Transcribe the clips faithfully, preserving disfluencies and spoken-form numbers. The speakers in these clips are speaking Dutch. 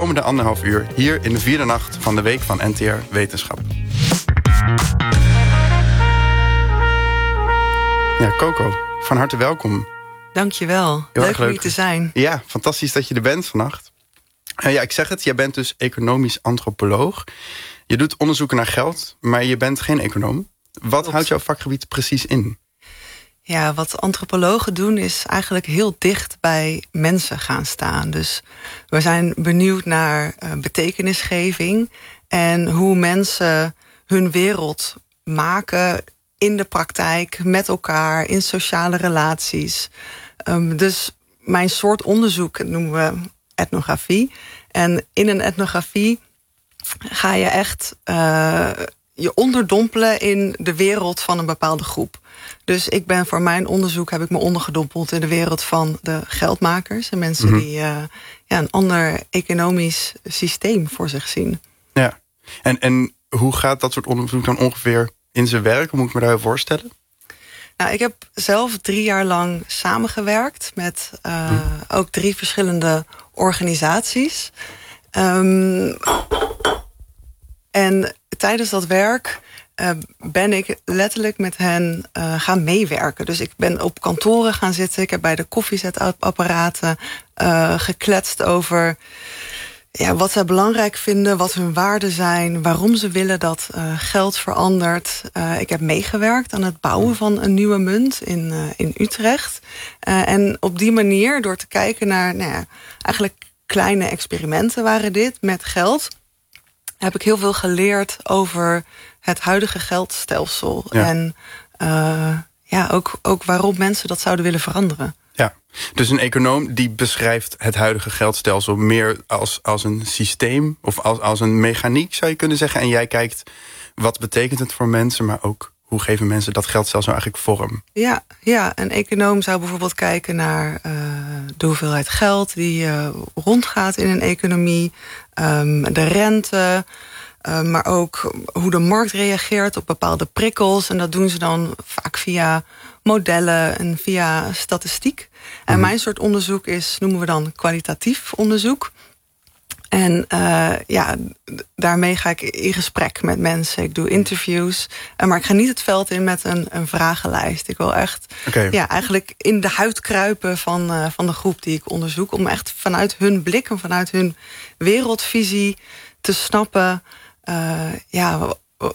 komende anderhalf uur hier in de vierde nacht van de week van N T R Wetenschap. Ja, Coco, van harte welkom. Dankjewel. Leuk, leuk om hier te zijn. Ja, fantastisch dat je er bent vannacht. Uh, ja, ik zeg het, jij bent dus economisch antropoloog. Je doet onderzoeken naar geld, maar je bent geen econoom. Wat Klopt. houdt jouw vakgebied precies in? Ja, wat antropologen doen is eigenlijk heel dicht bij mensen gaan staan. Dus we zijn benieuwd naar uh, betekenisgeving en hoe mensen hun wereld maken in de praktijk, met elkaar, in sociale relaties. Um, dus mijn soort onderzoek noemen we etnografie. En in een etnografie ga je echt uh, je onderdompelen in de wereld van een bepaalde groep. Dus ik ben voor mijn onderzoek heb ik me ondergedompeld in de wereld van de geldmakers en mensen mm-hmm. die uh, ja, een ander economisch systeem voor zich zien. Ja, en, en hoe gaat dat soort onderzoek dan ongeveer in zijn werk? Hoe moet ik me daar voorstellen? Nou, ik heb zelf drie jaar lang samengewerkt met uh, hm. ook drie verschillende organisaties. Um, en tijdens dat werk uh, ben ik letterlijk met hen uh, gaan meewerken. Dus ik ben op kantoren gaan zitten. Ik heb bij de koffiezetapparaten uh, gekletst over ja, wat zij belangrijk vinden, wat hun waarden zijn, waarom ze willen dat uh, geld verandert. Uh, ik heb meegewerkt aan het bouwen van een nieuwe munt in, uh, in Utrecht. Uh, en op die manier, door te kijken naar nou ja, eigenlijk kleine experimenten waren dit met geld, heb ik heel veel geleerd over het huidige geldstelsel. Ja. En uh, ja, ook, ook waarom mensen dat zouden willen veranderen. Ja, dus een econoom die beschrijft het huidige geldstelsel meer als, als een systeem of als, als een mechaniek, zou je kunnen zeggen. En jij kijkt, wat betekent het voor mensen, maar ook hoe geven mensen dat geldstelsel eigenlijk vorm? Ja, ja, een econoom zou bijvoorbeeld kijken naar uh, de hoeveelheid geld die uh, rondgaat in een economie, um, de rente, uh, maar ook hoe de markt reageert op bepaalde prikkels. En dat doen ze dan vaak via modellen en via statistiek. En mm. mijn soort onderzoek is, noemen we dan kwalitatief onderzoek. En uh, ja, daarmee ga ik in gesprek met mensen. Ik doe interviews. Maar ik ga niet het veld in met een, een vragenlijst. Ik wil echt okay. ja, eigenlijk in de huid kruipen van, uh, van de groep die ik onderzoek. Om echt vanuit hun blik en vanuit hun wereldvisie te snappen Uh, ja,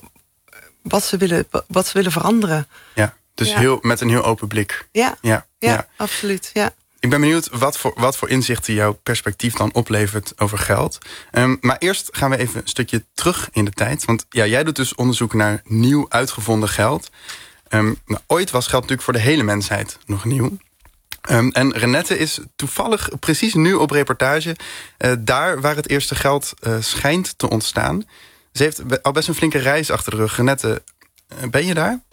wat ze willen, wat ze willen veranderen. Ja, dus ja. Heel, met een heel open blik. Ja, ja, ja, ja. absoluut. Ja. Ik ben benieuwd wat voor, wat voor inzichten jouw perspectief dan oplevert over geld. Um, maar eerst gaan we even een stukje terug in de tijd. Want ja, jij doet dus onderzoek naar nieuw uitgevonden geld. Um, nou, ooit was geld natuurlijk voor de hele mensheid nog nieuw. Um, en Renette is toevallig precies nu op reportage Uh, daar waar het eerste geld uh, schijnt te ontstaan. Ze heeft al best een flinke reis achter de rug. Renette, uh, ben je daar?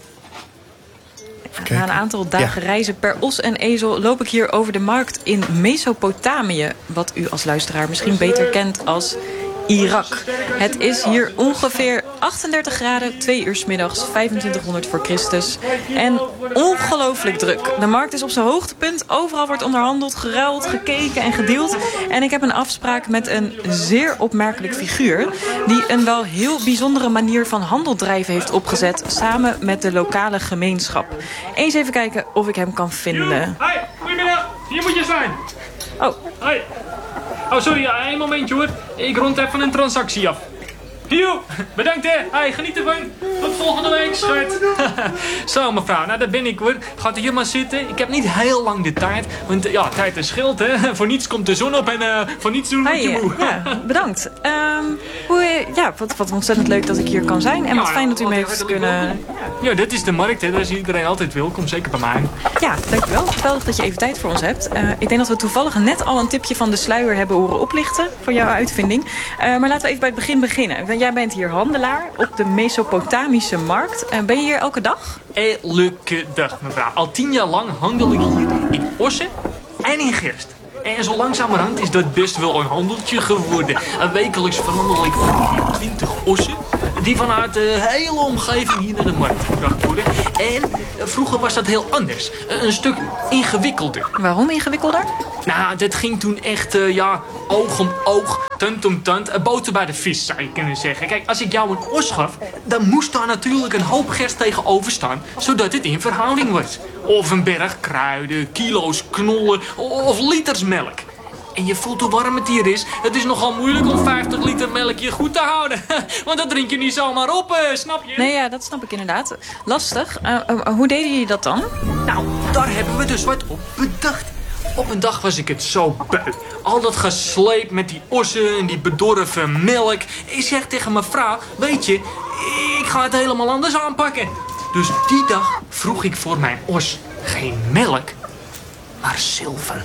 Na een aantal dagen ja. reizen per os en ezel loop ik hier over de markt in Mesopotamië, wat u als luisteraar misschien beter kent als Irak. Het is hier ongeveer achtendertig graden, twee uur 's middags, vijfentwintighonderd voor Christus. En ongelooflijk druk. De markt is op zijn hoogtepunt. Overal wordt onderhandeld, geruild, gekeken en gedeeld. En ik heb een afspraak met een zeer opmerkelijk figuur die een wel heel bijzondere manier van handel drijven heeft opgezet, samen met de lokale gemeenschap. Eens even kijken of ik hem kan vinden. Hoi, goedemiddag. Hier moet je zijn. Oh. Hoi. Oh, sorry, één momentje hoor. Ik rond even een transactie af. Joe, bedankt hè. Hey, geniet ervan. Tot volgende week, schat. Zo mevrouw, nou daar ben ik hoor. Gaat u hier maar zitten. Ik heb niet heel lang de tijd. Want ja, tijd is schild hè. Voor niets komt de zon op en uh, voor niets doen word je moe. Ja, bedankt. Um, hoe, ja, wat, wat ontzettend leuk dat ik hier kan zijn. En wat ja, fijn dat u me heeft kunnen... Ja, dit is de markt hè. Daar is iedereen altijd welkom. Zeker bij mij. Ja, dankjewel. Geweldig dat je even tijd voor ons hebt. Uh, ik denk dat we toevallig net al een tipje van de sluier hebben horen oplichten. Voor jouw uitvinding. Uh, maar laten we even bij het begin beginnen. Jij bent hier handelaar op de Mesopotamische markt. En ben je hier elke dag? Elke dag, mevrouw. Al tien jaar lang handel ik hier in ossen en in gerst. En zo langzamerhand is dat best wel een handeltje geworden. Wekelijks verander ik twintig ossen, die vanuit de hele omgeving hier naar de markt gebracht worden. En uh, vroeger was dat heel anders. Uh, een stuk ingewikkelder. Waarom ingewikkelder? Nou, dat ging toen echt, uh, ja, oog om oog, tand om tand, uh, boter bij de vis, zou je kunnen zeggen. Kijk, als ik jou een os gaf, dan moest daar natuurlijk een hoop gerst tegenover staan, zodat het in verhouding was. Of een berg kruiden, kilo's knollen of liters melk. En je voelt hoe warm het hier is. Het is nogal moeilijk om vijftig liter melkje goed te houden. Want dat drink je niet zomaar op, uh, snap je? Nee, ja, dat snap ik inderdaad. Lastig. Uh, uh, hoe deden jullie dat dan? Nou, daar hebben we dus wat op bedacht. Op een dag was ik het zo beu. Al dat gesleep met die ossen en die bedorven melk. Ik zeg tegen mijn vrouw, weet je, ik ga het helemaal anders aanpakken. Dus die dag vroeg ik voor mijn os geen melk, maar zilver.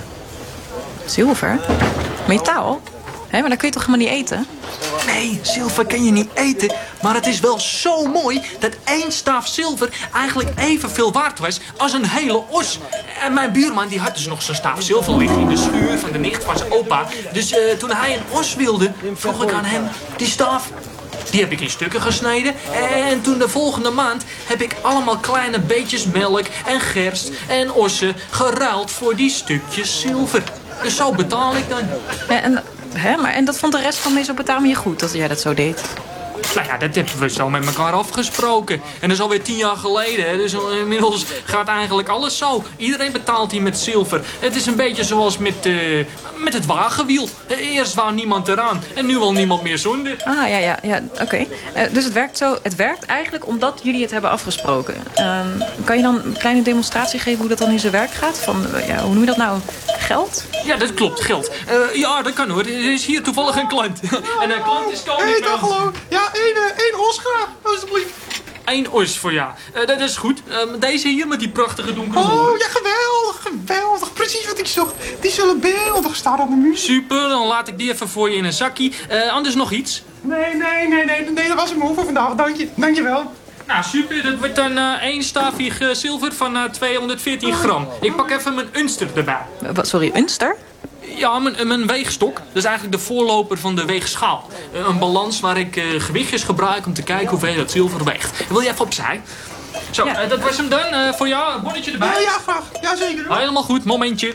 Zilver? Metaal? Hé, maar dat kun je toch helemaal niet eten? Nee, zilver kan je niet eten. Maar het is wel zo mooi dat één staaf zilver eigenlijk evenveel waard was als een hele os. En mijn buurman die had dus nog zo'n staaf zilver liggen in de schuur van de nicht van zijn opa. Dus uh, toen hij een os wilde, vroeg ik aan hem die staaf. Die heb ik in stukken gesneden. En toen de volgende maand heb ik allemaal kleine beetjes melk en gerst en ossen geruild voor die stukjes zilver. Dus zo betaal ik dan. Ja, en, hè, maar, en dat vond de rest van Mesopotamië goed, dat jij dat zo deed? Nou ja, dat hebben we zo met elkaar afgesproken. En dat is alweer tien jaar geleden. Hè? Dus inmiddels gaat eigenlijk alles zo. Iedereen betaalt hier met zilver. Het is een beetje zoals met, uh, met het wagenwiel. Eerst wou niemand eraan. En nu wil niemand meer zonder. Ah, ja, ja, ja oké. Okay. Uh, dus het werkt zo. Het werkt eigenlijk omdat jullie het hebben afgesproken. Uh, kan je dan een kleine demonstratie geven hoe dat dan in zijn werk gaat? Van, uh, ja, hoe noem je dat nou? Geld? Ja, dat klopt. Geld. Uh, ja, dat kan hoor. Er is hier toevallig een klant. En een klant is koning. Hé, dag, hallo. Ja, één, één os graag, alsjeblieft. Eén os voor jou. Uh, dat is goed. Uh, deze hier met die prachtige donkere oren. Oh, ja, geweldig, geweldig. Precies wat ik zocht. Die zullen beeldig staan op de muur. Super, dan laat ik die even voor je in een zakje. Uh, anders nog iets? Nee, nee, nee, nee, nee, dat was een moe voor vandaag. Dank je, dank je wel. Nou, super. Dat wordt dan uh, één staafje uh, zilver van uh, tweehonderdveertien gram. Ik pak even mijn unster erbij. Uh, sorry, unster? Ja, mijn, mijn weegstok. Dat is eigenlijk de voorloper van de weegschaal. Uh, een balans waar ik uh, gewichtjes gebruik om te kijken hoeveel dat zilver weegt. Wil je even opzij? Zo, ja. uh, dat was hem dan. Uh, voor jou, een bonnetje erbij. Ja, ja, graag. Ja, zeker. Ah, helemaal goed. Momentje.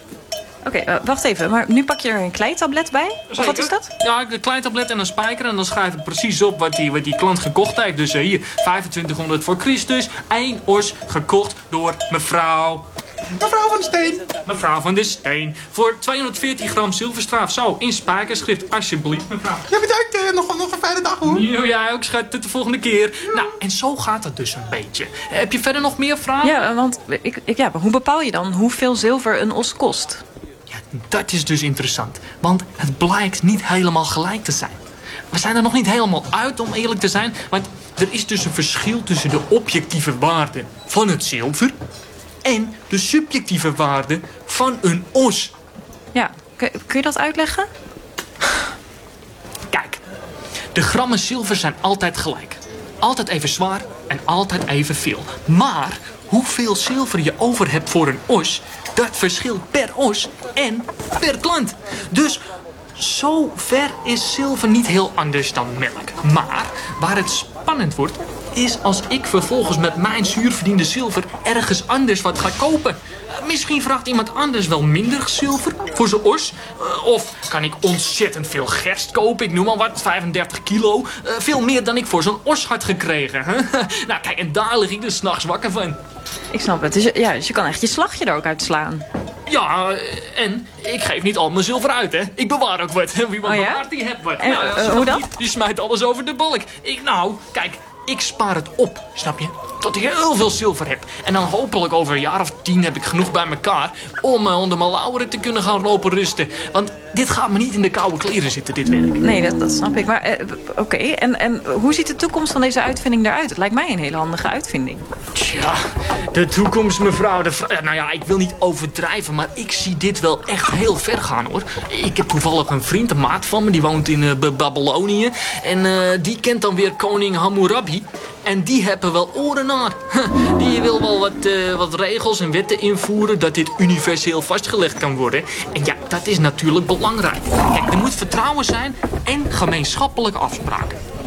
Oké, okay, uh, wacht even. Maar nu pak je er een kleitablet bij? Of wat is dat? Ja, een kleitablet en een spijker. En dan schrijf ik precies op wat die, wat die klant gekocht heeft. Dus uh, hier, vijfentwintighonderd voor Christus. Eén os gekocht door mevrouw... Mevrouw van de Steen. Mevrouw van de Steen. Voor tweehonderdveertien gram zilverstraaf. Zo, in spijkerschrift, alsjeblieft, mevrouw. Ja, bedankt. Uh, nog, nog een fijne dag, hoor. Jo, jij ook, schat. Tot de volgende keer. Nou, en zo gaat het dus een beetje. Heb je verder nog meer vragen? Ja, want ik, ik, ja, hoe bepaal je dan hoeveel zilver een os kost? Ja, dat is dus interessant. Want het blijkt niet helemaal gelijk te zijn. We zijn er nog niet helemaal uit, om eerlijk te zijn. Want er is dus een verschil tussen de objectieve waarde van het zilver... en de subjectieve waarde van een os. Ja, kun, kun je dat uitleggen? Kijk, de grammen zilver zijn altijd gelijk. Altijd even zwaar en altijd even veel. Maar hoeveel zilver je over hebt voor een os... dat verschilt per os en per klant. Dus zo ver is zilver niet heel anders dan melk. Maar waar het spannend wordt... is als ik vervolgens met mijn zuurverdiende zilver ergens anders wat ga kopen. Uh, misschien vraagt iemand anders wel minder zilver voor zijn os. Uh, of kan ik ontzettend veel gerst kopen. Ik noem maar wat, vijfendertig kilo. Uh, veel meer dan ik voor zo'n os had gekregen. Nou kijk, en daar lig ik dus 's nachts wakker van. Ik snap het. Dus, ja, dus je kan echt je slagje er ook uitslaan. Ja, en ik geef niet al mijn zilver uit, hè. Ik bewaar ook wat. Wie wat oh, ja? bewaart, die hebt wat. En, nou, uh, hoe dan? Niet, die smijt alles over de balk. Ik, nou, kijk... Ik spaar het op, snap je? Tot ik heel veel zilver heb. En dan hopelijk over een jaar of tien heb ik genoeg bij elkaar... om uh, onder mijn lauweren te kunnen gaan lopen rusten. Want dit gaat me niet in de koude kleren zitten, dit werk. Nee, dat, dat snap ik. Maar uh, oké, okay. en, en hoe ziet de toekomst van deze uitvinding eruit? Het lijkt mij een hele handige uitvinding. Tja, de toekomst, mevrouw. De vra- nou ja, ik wil niet overdrijven... maar ik zie dit wel echt heel ver gaan, hoor. Ik heb toevallig een vriend, een maat van me... die woont in uh, Babylonië. En uh, die kent dan weer koning Hammurabi... En die hebben wel oren naar. Die wil wel wat, uh, wat regels en wetten invoeren... dat dit universeel vastgelegd kan worden. En ja, dat is natuurlijk belangrijk. Kijk, er moet vertrouwen zijn en gemeenschappelijke afspraken.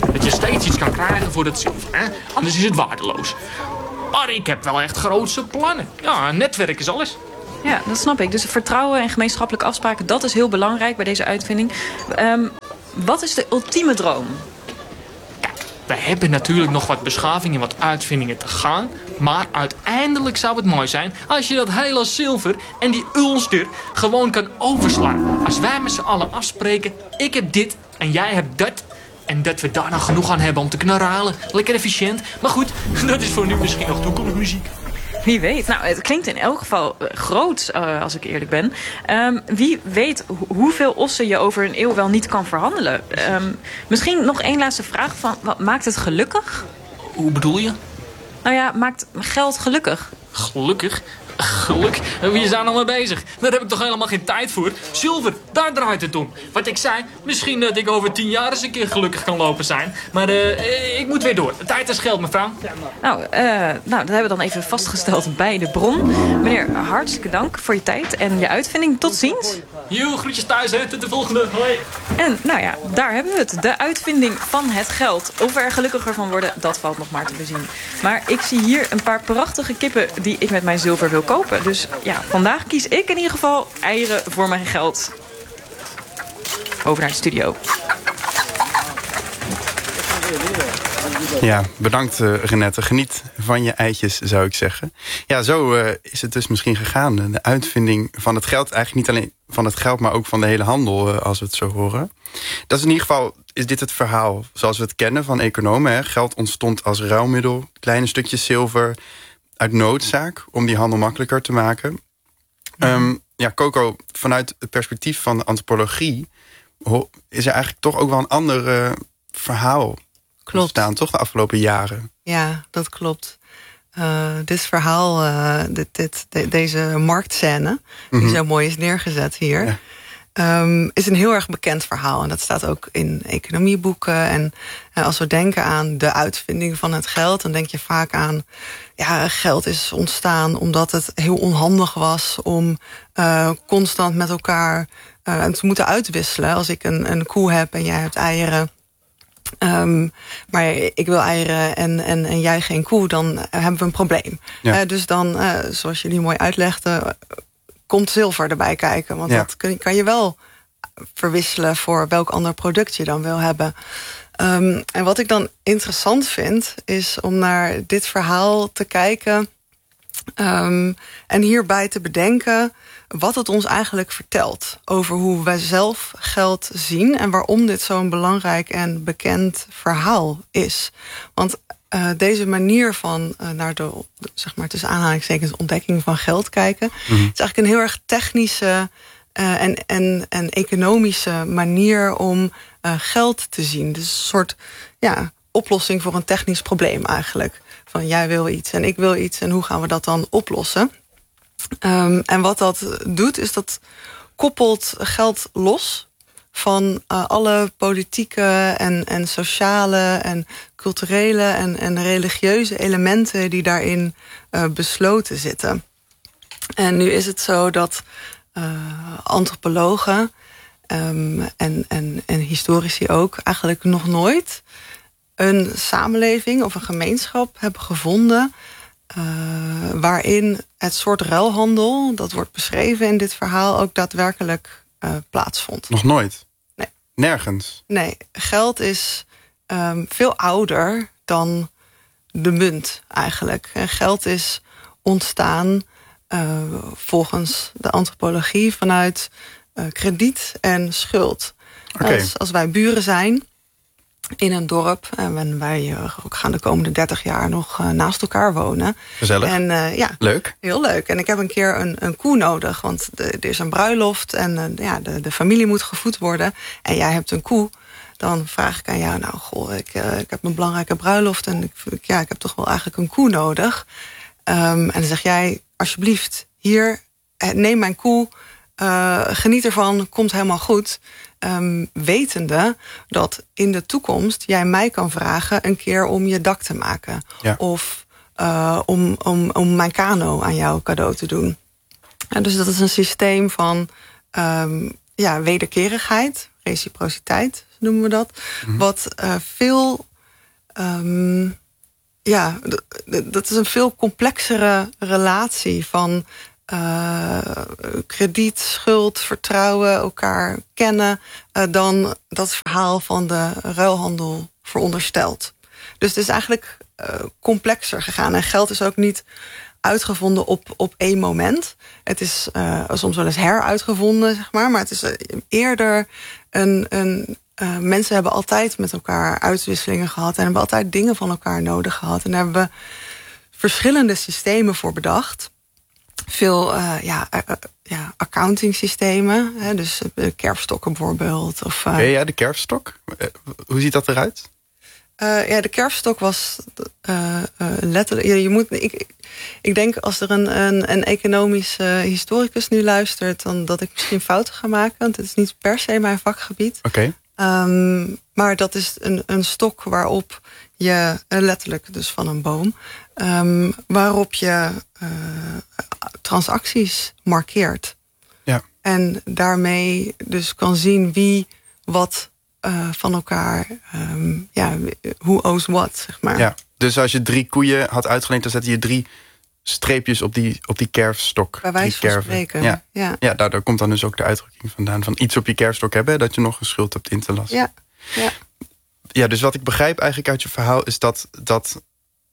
Dat je steeds iets kan krijgen voor dat zilver, hè? Anders is het waardeloos. Maar ik heb wel echt grootse plannen. Ja, een netwerk is alles. Ja, dat snap ik. Dus vertrouwen en gemeenschappelijke afspraken, dat is heel belangrijk bij deze uitvinding. Um, wat is de ultieme droom? We hebben natuurlijk nog wat beschaving en wat uitvindingen te gaan. Maar uiteindelijk zou het mooi zijn als je dat hele zilver en die Ulster gewoon kan overslaan. Als wij met z'n allen afspreken, ik heb dit en jij hebt dat. En dat we daar dan genoeg aan hebben om te knarralen. Lekker efficiënt. Maar goed, dat is voor nu misschien nog toekomstmuziek. Wie weet. Nou, het klinkt in elk geval uh, groot, uh, als ik eerlijk ben. Um, wie weet ho- hoeveel ossen je over een eeuw wel niet kan verhandelen. Um, misschien nog één laatste vraag. Van, wat maakt het gelukkig? Hoe bedoel je? Nou ja, maakt geld gelukkig? Gelukkig? Geluk? Wie is daar nou mee bezig? Daar heb ik toch helemaal geen tijd voor? Zilver, daar draait het om. Wat ik zei, misschien dat ik over tien jaar eens een keer gelukkig kan lopen zijn. Maar uh, ik moet weer door. Tijd is geld, mevrouw. Nou, uh, nou, dat hebben we dan even vastgesteld bij de bron. Meneer, hartstikke dank voor je tijd en je uitvinding. Tot ziens. Joe, groetjes thuis, hè. Tot de volgende. Hoi. En nou ja, daar hebben we het. De uitvinding van het geld. Of we er gelukkiger van worden, dat valt nog maar te bezien. Maar ik zie hier een paar prachtige kippen die ik met mijn zilver wil kopen. Dus ja, vandaag kies ik in ieder geval eieren voor mijn geld. Over naar de studio. Ja, bedankt uh, Renette. Geniet van je eitjes, zou ik zeggen. Ja, zo uh, is het dus misschien gegaan. De uitvinding van het geld, eigenlijk niet alleen van het geld, maar ook van de hele handel, uh, als we het zo horen. Dat is in ieder geval, is dit het verhaal zoals we het kennen van economen. Hè? Geld ontstond als ruilmiddel, kleine stukjes zilver uit noodzaak om die handel makkelijker te maken. Ja, um, ja Coco, vanuit het perspectief van de antropologie is er eigenlijk toch ook wel een ander uh, verhaal klopt. ontstaan, toch, de afgelopen jaren? Ja, dat klopt. Uh, dit verhaal, uh, dit, dit, de, deze marktscène, die mm-hmm. zo mooi is neergezet hier, ja. Um, is een heel erg bekend verhaal. En dat staat ook in economieboeken. En uh, als we denken aan de uitvinding van het geld, dan denk je vaak aan, ja, geld is ontstaan omdat het heel onhandig was om uh, constant met elkaar uh, te moeten uitwisselen. Als ik een, een koe heb en jij hebt eieren, Um, maar ik wil eieren en, en, en jij geen koe, dan hebben we een probleem. Ja. Uh, dus dan, uh, zoals jullie mooi uitlegden, komt zilver erbij kijken. Want ja. dat kun, kan je wel verwisselen voor welk ander product je dan wil hebben. Um, en wat ik dan interessant vind, is om naar dit verhaal te kijken um, en hierbij te bedenken wat het ons eigenlijk vertelt over hoe wij zelf geld zien en waarom dit zo'n belangrijk en bekend verhaal is. Want uh, deze manier van uh, naar de, zeg maar tussen aanhalingstekens, ontdekking van geld kijken, mm-hmm. is eigenlijk een heel erg technische uh, en, en, en economische manier om uh, geld te zien. Dus een soort ja, oplossing voor een technisch probleem eigenlijk. Van jij wil iets en ik wil iets en hoe gaan we dat dan oplossen? Um, en wat dat doet, is dat koppelt geld los van uh, alle politieke en, en sociale en culturele en, en religieuze elementen die daarin uh, besloten zitten. En nu is het zo dat uh, antropologen um, en, en, en historici ook eigenlijk nog nooit een samenleving of een gemeenschap hebben gevonden Uh, waarin het soort ruilhandel, dat wordt beschreven in dit verhaal, ook daadwerkelijk uh, plaatsvond. Nog nooit? Nee. Nergens? Nee, geld is um, veel ouder dan de munt eigenlijk. En geld is ontstaan uh, volgens de antropologie vanuit uh, krediet en schuld. Okay. Als, als wij buren zijn in een dorp, en wij ook gaan de komende dertig jaar nog uh, naast elkaar wonen. Gezellig. En, uh, ja, leuk. Heel leuk. En ik heb een keer een, een koe nodig, want de, er is een bruiloft en uh, ja, de, de familie moet gevoed worden. En jij hebt een koe. Dan vraag ik aan jou, nou goh, ik, uh, ik heb een belangrijke bruiloft en ik, ja, ik heb toch wel eigenlijk een koe nodig. Um, en dan zeg jij, alsjeblieft, hier, neem mijn koe, uh, geniet ervan, komt helemaal goed. Um, wetende dat in de toekomst jij mij kan vragen een keer om je dak te maken. Ja. Of uh, om, om, om mijn kano aan jou cadeau te doen. En dus dat is een systeem van um, ja, wederkerigheid, reciprociteit noemen we dat. Mm-hmm. Wat uh, veel... Um, ja, d- d- dat is een veel complexere relatie van uh, krediet, schuld, vertrouwen, elkaar kennen, uh, dan dat verhaal van de ruilhandel veronderstelt. Dus het is eigenlijk uh, complexer gegaan. En geld is ook niet uitgevonden op, op één moment. Het is uh, soms wel eens heruitgevonden, zeg maar. Maar het is uh, eerder een... een uh, mensen hebben altijd met elkaar uitwisselingen gehad en hebben altijd dingen van elkaar nodig gehad. En daar hebben we verschillende systemen voor bedacht. Veel uh, ja, uh, uh, ja, accounting systemen. Hè, dus uh, kerfstokken bijvoorbeeld. Of, uh, okay, ja, de kerfstok. Uh, hoe ziet dat eruit? Uh, ja, de kerfstok was uh, uh, letterlijk... Ja, je moet, ik, ik denk als er een, een, een economisch uh, historicus nu luistert, dan dat ik misschien fouten ga maken. Want het is niet per se mijn vakgebied. Oké. Okay. Um, maar dat is een, een stok waarop je, uh, letterlijk dus van een boom, um, waarop je uh, transacties markeert. Ja. En daarmee dus kan zien wie wat Uh, van elkaar, um, ja, who owes what, zeg maar. Ja, dus als je drie koeien had uitgeleend, dan zette je drie streepjes op die, op die kerfstok. Bij wijze van spreken. Ja, ja. ja daar, daar komt dan dus ook de uitdrukking vandaan van iets op je kerfstok hebben, dat je nog een schuld hebt in te lassen. Ja, ja. Ja, dus wat ik begrijp eigenlijk uit je verhaal is dat, dat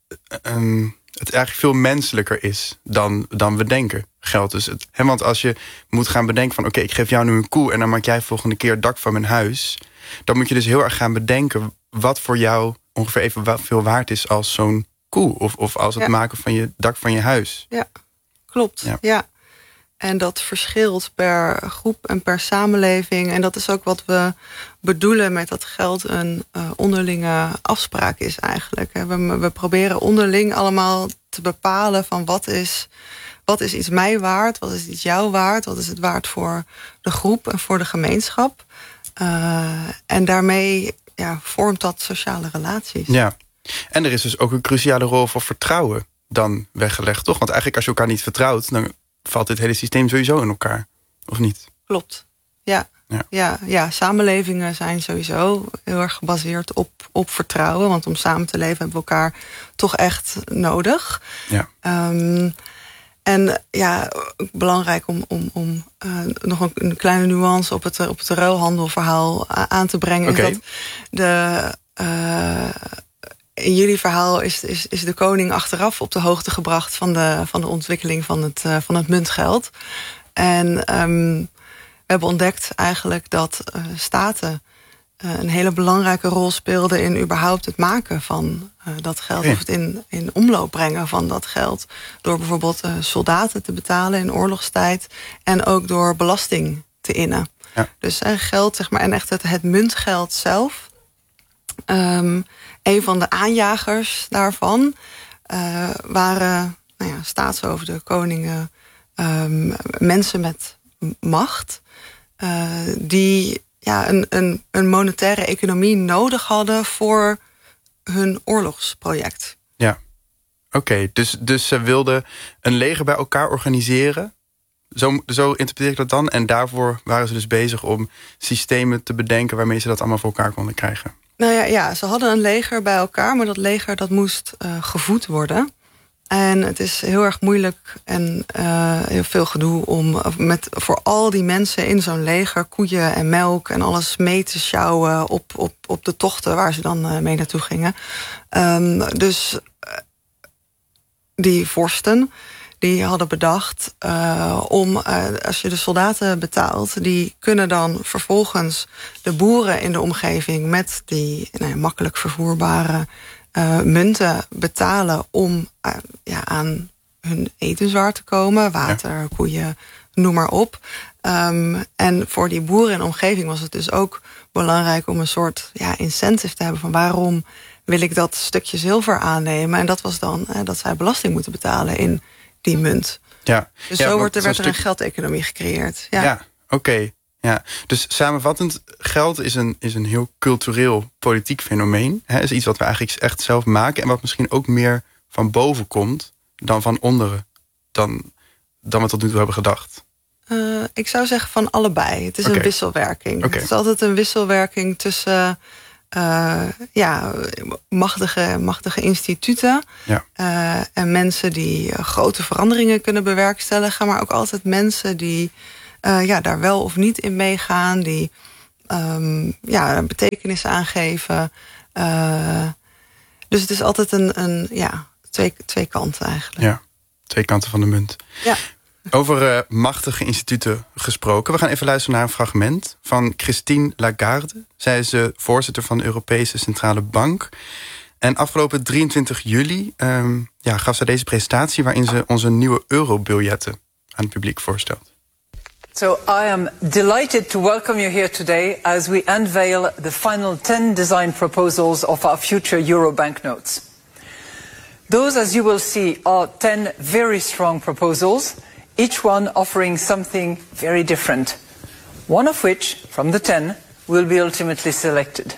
um, het eigenlijk veel menselijker is dan, dan we denken. Geld dus. Het, hè, want als je moet gaan bedenken van oké, okay, ik geef jou nu een koe en dan maak jij volgende keer het dak van mijn huis, dan moet je dus heel erg gaan bedenken wat voor jou ongeveer even veel waard is als zo'n koe. Of, of als het ja. maken van je dak van je huis. Ja, klopt. Ja. ja. En dat verschilt per groep en per samenleving. En dat is ook wat we bedoelen met dat geld een uh, onderlinge afspraak is eigenlijk. We, we proberen onderling allemaal te bepalen van wat is, wat is iets mij waard, wat is iets jou waard, wat is het waard voor de groep en voor de gemeenschap. Uh, en daarmee ja, vormt dat sociale relaties. Ja, en er is dus ook een cruciale rol voor vertrouwen dan weggelegd, toch? Want eigenlijk als je elkaar niet vertrouwt, dan valt dit hele systeem sowieso in elkaar, of niet? Klopt, ja. Ja, ja, ja samenlevingen zijn sowieso heel erg gebaseerd op, op vertrouwen. Want om samen te leven hebben we elkaar toch echt nodig. Ja. Um, En ja, belangrijk om, om, om uh, nog een, een kleine nuance op het, op het ruilhandelverhaal aan te brengen. Okay. Is dat de, uh, in jullie verhaal is, is, is de koning achteraf op de hoogte gebracht van de, van de ontwikkeling van het, uh, van het muntgeld. En um, we hebben ontdekt eigenlijk dat uh, staten uh, een hele belangrijke rol speelden in überhaupt het maken van uh, dat geld. Okay. Of het in, in omloop brengen van dat geld. Door bijvoorbeeld uh, soldaten te betalen in oorlogstijd. En ook door belasting te innen. Ja. Dus uh, geld, zeg maar, en echt het, het muntgeld zelf. Um, een van de aanjagers daarvan uh, waren nou ja, staatshoofden, koningen, um, mensen met macht. Uh, die ja, een, een, een monetaire economie nodig hadden voor hun oorlogsproject. Ja, oké. Okay, dus, dus ze wilden een leger bij elkaar organiseren. Zo, zo interpreteer ik dat dan. En daarvoor waren ze dus bezig om systemen te bedenken waarmee ze dat allemaal voor elkaar konden krijgen. Nou ja, ja ze hadden een leger bij elkaar, maar dat leger dat moest uh, gevoed worden. En het is heel erg moeilijk en uh, heel veel gedoe om met, voor al die mensen in zo'n leger koeien en melk en alles mee te sjouwen op, op, op de tochten waar ze dan uh, mee naartoe gingen. Um, dus uh, die vorsten die hadden bedacht uh, om, uh, als je de soldaten betaalt, die kunnen dan vervolgens de boeren in de omgeving met die nou, makkelijk vervoerbare Uh, munten betalen om uh, ja, aan hun etenswaar te komen. Water, ja. koeien, noem maar op. Um, en voor die boeren in de omgeving was het dus ook belangrijk om een soort ja, incentive te hebben van waarom wil ik dat stukje zilver aannemen. En dat was dan uh, dat zij belasting moeten betalen in die munt. Ja. Dus ja, zo wordt er, werd er stuk... een geldeconomie gecreëerd. Ja, ja oké. Okay. Ja, dus samenvattend, geld is een, is een heel cultureel politiek fenomeen. Het is iets wat we eigenlijk echt zelf maken en wat misschien ook meer van boven komt dan van onderen, dan, dan we tot nu toe hebben gedacht. Uh, ik zou zeggen van allebei. Het is okay. een wisselwerking. Okay. Het is altijd een wisselwerking tussen uh, ja, machtige, machtige instituten... Ja. Uh, en mensen die uh, grote veranderingen kunnen bewerkstelligen... maar ook altijd mensen die uh, ja, daar wel of niet in meegaan... die um, ja, betekenis aangeven. Uh, dus het is altijd een, een ja, twee, twee kanten eigenlijk. Ja, twee kanten van de munt. Ja. Over uh, machtige instituten gesproken. We gaan even luisteren naar een fragment van Christine Lagarde. Zij is de voorzitter van de Europese Centrale Bank. En afgelopen drieëntwintig juli um, ja, gaf zij deze presentatie... waarin ze onze nieuwe eurobiljetten aan het publiek voorstelt. So I am delighted to welcome you here today... as we unveil the final ten design proposals of our future euro banknotes. Those, as you will see, are ten very strong proposals... each one offering something very different. One of which, from the ten, will be ultimately selected.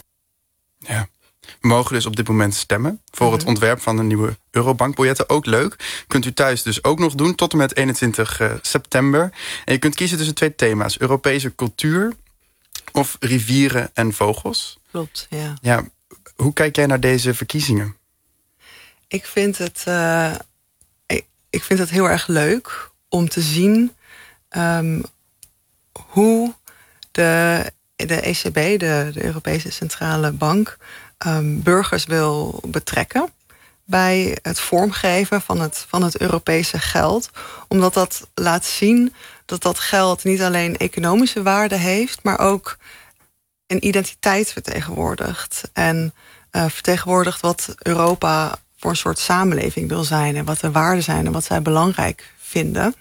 Ja, we mogen dus op dit moment stemmen... voor mm-hmm. het ontwerp van de nieuwe eurobankbiljetten. Ook leuk. Kunt u thuis dus ook nog doen tot en met eenentwintig september. En je kunt kiezen tussen twee thema's. Europese cultuur of rivieren en vogels. Klopt, ja. Ja, hoe kijk jij naar deze verkiezingen? Ik vind het... Uh... Ik vind het heel erg leuk om te zien um, hoe de, de E C B, de, de Europese Centrale Bank, um, burgers wil betrekken bij het vormgeven van het, van het Europese geld. Omdat dat laat zien dat dat geld niet alleen economische waarde heeft, maar ook een identiteit vertegenwoordigt. En uh, vertegenwoordigt wat Europa voor een soort samenleving wil zijn... en wat de waarden zijn en wat zij belangrijk vinden.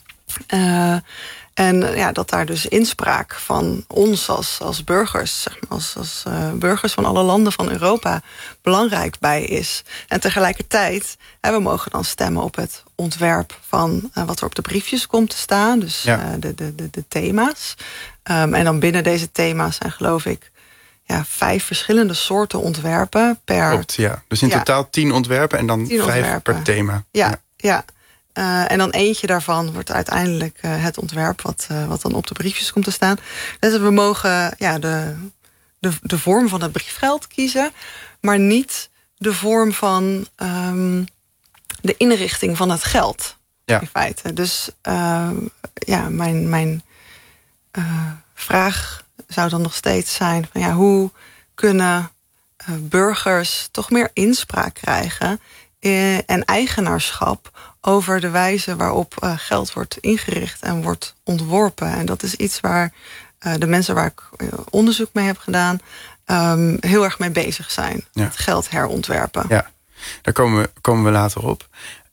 Uh, en ja, dat daar dus inspraak van ons als, als burgers... Zeg maar, als, als uh, burgers van alle landen van Europa belangrijk bij is. En tegelijkertijd, hè, we mogen dan stemmen op het ontwerp... van uh, wat er op de briefjes komt te staan. Dus ja. uh, de, de, de, de thema's. Um, en dan binnen deze thema's zijn, geloof ik... Ja, vijf verschillende soorten ontwerpen per... Klopt, ja. Dus in ja. totaal tien ontwerpen en dan vijf ontwerpen. Per thema. Ja, ja. ja. Uh, en dan eentje daarvan wordt uiteindelijk uh, het ontwerp... Wat, uh, wat dan op de briefjes komt te staan. Dus we mogen ja, de, de, de vorm van het briefgeld kiezen... maar niet de vorm van um, de inrichting van het geld. Ja. In feite. Dus uh, ja, mijn, mijn uh, vraag... zou dan nog steeds zijn van ja, hoe kunnen uh, burgers toch meer inspraak krijgen in, en eigenaarschap over de wijze waarop uh, geld wordt ingericht en wordt ontworpen. En dat is iets waar uh, de mensen waar ik uh, onderzoek mee heb gedaan um, heel erg mee bezig zijn. Ja. Het geld herontwerpen. Ja, daar komen we, komen we later op.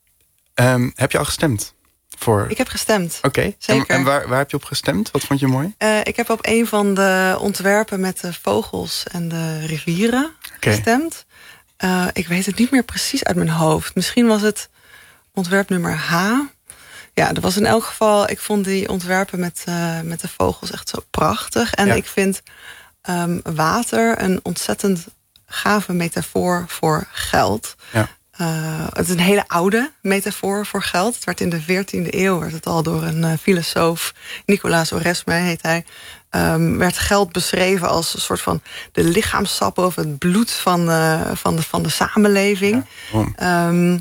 Um, heb je al gestemd? Voor... Ik heb gestemd. Oké, okay. Zeker. En, en waar, waar heb je op gestemd? Wat vond je mooi? Uh, ik heb op een van de ontwerpen met de vogels en de rivieren okay. gestemd. Uh, ik weet het niet meer precies uit mijn hoofd. Misschien was het ontwerpnummer H. Ja, dat was in elk geval... Ik vond die ontwerpen met, uh, met de vogels echt zo prachtig. En ja. ik vind um, water een ontzettend gave metafoor voor geld. Ja. Uh, het is een hele oude metafoor voor geld. Het werd in de veertiende eeuw werd het al door een uh, filosoof, Nicolaas Oresme heet hij, um, werd geld beschreven als een soort van de lichaamssap of het bloed van, uh, van, de, van de samenleving. Ja, um,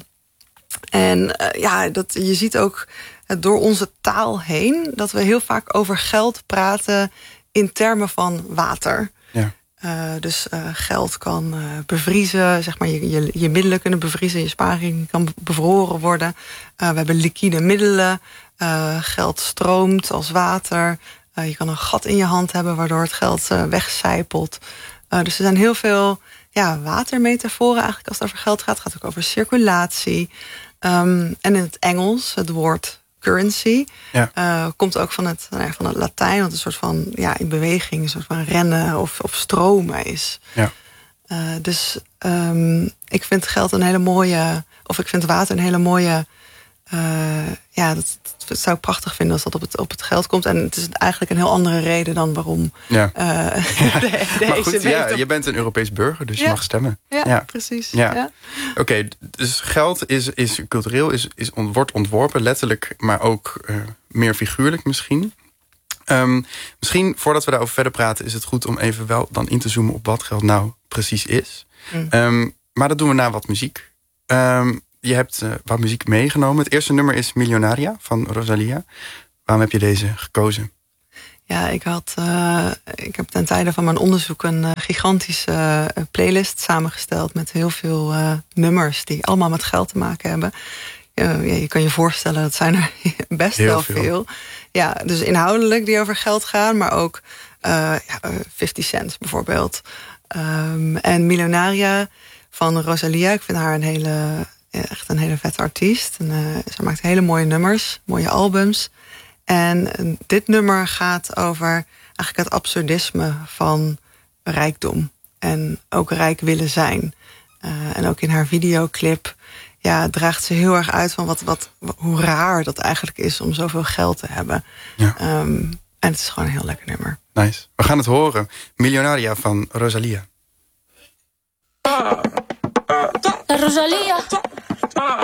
en uh, ja, dat, je ziet ook uh, door onze taal heen dat we heel vaak over geld praten in termen van water. Ja. Uh, dus uh, geld kan uh, bevriezen, zeg maar, je, je, je middelen kunnen bevriezen, je sparing kan bevroren worden. Uh, we hebben liquide middelen, uh, geld stroomt als water. Uh, je kan een gat in je hand hebben waardoor het geld uh, wegcijpelt. Uh, dus er zijn heel veel ja, watermetaforen eigenlijk als het over geld gaat. Het gaat ook over circulatie. Um, en in het Engels, het woord currency, ja. uh, komt ook van het, nou ja, van het Latijn, wat een soort van ja, in beweging, een soort van rennen of, of stromen is. Ja. Uh, dus um, ik vind geld een hele mooie, of ik vind water een hele mooie Uh, ja, dat, dat zou ik prachtig vinden als dat op het, op het geld komt. En het is eigenlijk een heel andere reden dan waarom ja. uh, de, de maar goed, E C B ja, op... je bent een Europees burger, dus ja. je mag stemmen. Ja, ja. precies. Ja. Ja. Oké, okay, dus geld is, is cultureel, is, is, wordt ontworpen, letterlijk, maar ook uh, meer figuurlijk misschien. Um, misschien, voordat we daarover verder praten, is het goed om even wel dan in te zoomen op wat geld nou precies is. Mm. Um, maar dat doen we na wat muziek. Um, je hebt uh, wat muziek meegenomen. Het eerste nummer is Millonaria van Rosalia. Waarom heb je deze gekozen? Ja, ik had, uh, ik heb ten tijde van mijn onderzoek een uh, gigantische uh, playlist samengesteld met heel veel uh, nummers die allemaal met geld te maken hebben. Uh, ja, je kan je voorstellen, dat zijn er best heel wel veel. veel. Ja, dus inhoudelijk die over geld gaan, maar ook uh, ja, fifty cent bijvoorbeeld. Um, en Millonaria van Rosalia, ik vind haar een hele, echt een hele vette artiest. En, uh, ze maakt hele mooie nummers, mooie albums. En dit nummer gaat over eigenlijk het absurdisme van rijkdom. En ook rijk willen zijn. Uh, en ook in haar videoclip ja, draagt ze heel erg uit van wat, wat, hoe raar dat eigenlijk is om zoveel geld te hebben. Ja. Um, en het is gewoon een heel lekker nummer. Nice. We gaan het horen. Millonaria van Rosalia. Rosalia.